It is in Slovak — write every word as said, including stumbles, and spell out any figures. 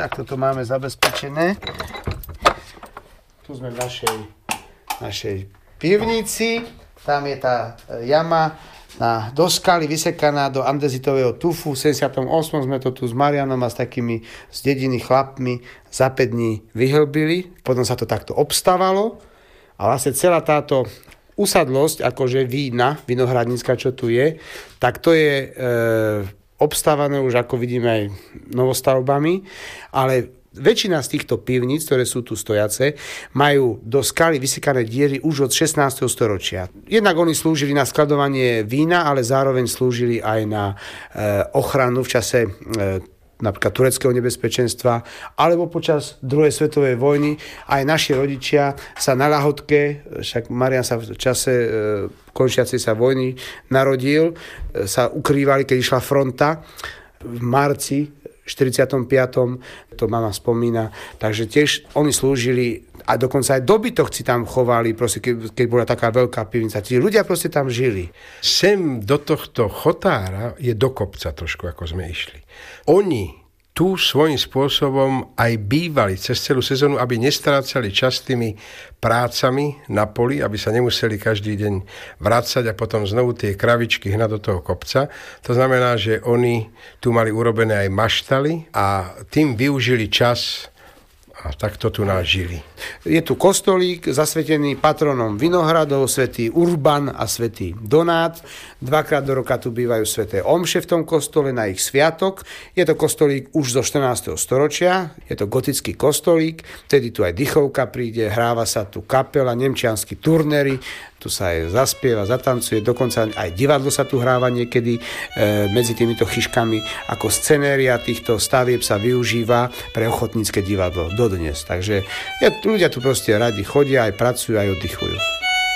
Tak toto máme zabezpečené. Tu sme v našej, našej pivnici. Tam je tá jama na doskali vysekaná do andezitového tufu. V sedemdesiatom ôsmom sme to tu s Marianom a s takými z dediny chlapmi za päť dní vyhlbili. Potom sa to takto obstávalo a vlastne celá táto usadlosť, akože vína, vinohradnícka, čo tu je, tak to je e, obstávané už, ako vidíme, aj novostavbami, ale väčšina z týchto pivníc, ktoré sú tu stojace, majú do skaly vysekané diery už od šestnásteho storočia. Jednak oni slúžili na skladovanie vína, ale zároveň slúžili aj na e, ochranu v čase e, napríklad tureckého nebezpečenstva, alebo počas druhej svetovej vojny. Aj naši rodičia sa na Ľahodke, však Marian sa v čase e, končiacej sa vojny narodil, e, sa ukrývali, keď išla fronta v marci štyridsiatom piatom to mama spomína, takže tiež oni slúžili a dokonca aj dobytok si tam chovali, proste, keď, keď bola taká veľká pivnica. Tí ľudia proste tam žili. Sem do tohto chotára je do kopca trošku, ako sme išli. Oni tu svojím spôsobom aj bývali cez celú sezónu, aby nestrácali čas tými prácami na poli, aby sa nemuseli každý deň vracať a potom znovu tie kravičky hnať do toho kopca. To znamená, že oni tu mali urobené aj maštaly a tým využili čas a takto tu nás žili. Je tu kostolík zasvetený patronom Vinohradov, svätý Urban a svätý Donát. Dvakrát do roka tu bývajú sväté omše v tom kostole na ich sviatok. Je to kostolík už zo štrnásteho storočia. Je to gotický kostolík. Vtedy tu aj dychovka príde, hráva sa tu kapela, nemčiansky turnery. Tu sa aj zaspieva, zatancuje, dokonca aj divadlo sa tu hráva niekedy e, medzi týmito chyškami. Ako scenéria týchto stavieb sa využíva pre ochotnícke divadlo dodnes. Takže ja, ľudia tu proste radi chodia, aj pracujú, aj oddychujú.